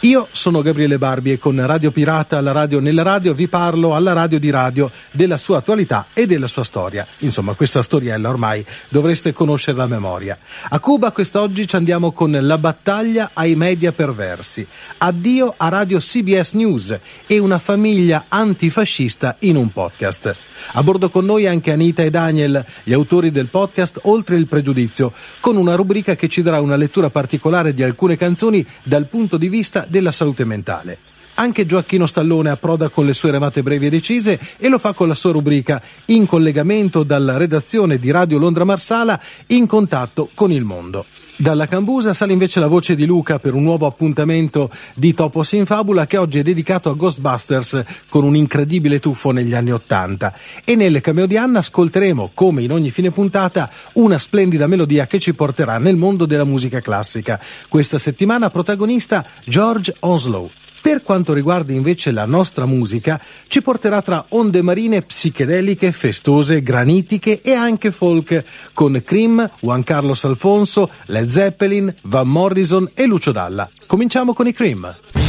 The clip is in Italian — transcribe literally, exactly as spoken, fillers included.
Io sono Gabriele Barbi e con Radio Pirata, la radio nella radio, vi parlo alla radio di radio della sua attualità e della sua storia. Insomma, questa storiella ormai dovreste conoscerla a memoria. A Cuba quest'oggi ci andiamo con la battaglia ai media perversi. Addio a Radio C B S News e una famiglia antifascista in un podcast. A bordo con noi anche Anita e Daniel, gli autori del podcast Oltre il pregiudizio, con una rubrica che ci darà una lettura particolare di alcune canzoni dal punto di vista della salute mentale. Anche Gioacchino Stallone approda con le sue remate brevi e decise e lo fa con la sua rubrica In collegamento dalla redazione di Radio Londra Marsala, in contatto con il mondo. Dalla Cambusa sale invece la voce di Luca per un nuovo appuntamento di Topos in Fabula, che oggi è dedicato a Ghostbusters con un incredibile tuffo negli anni Ottanta. E nelle cameo di Anna ascolteremo, come in ogni fine puntata, una splendida melodia che ci porterà nel mondo della musica classica. Questa settimana protagonista George Onslow. Per quanto riguarda invece la nostra musica, ci porterà tra onde marine psichedeliche, festose, granitiche e anche folk, con Cream, Juan Carlos Alfonso, Led Zeppelin, Van Morrison e Lucio Dalla. Cominciamo con i Cream.